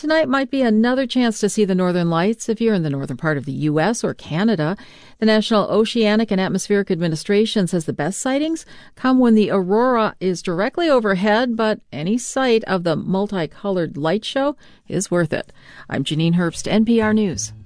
tonight might be another chance to see the northern lights if you're in the northern part of the U.S. or Canada. The National Oceanic and Atmospheric Administration says the best sightings come when the aurora is directly overhead, but any sight of the multicolored light show is worth it. I'm Janine Herbst, NPR News.